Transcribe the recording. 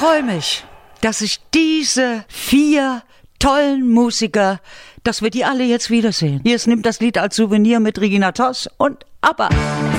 freue mich, dass ich diese 4 tollen Musiker, dass wir die alle jetzt wiedersehen. Hier, es nimmt das Lied als Souvenir mit Regina Toss und ABBA.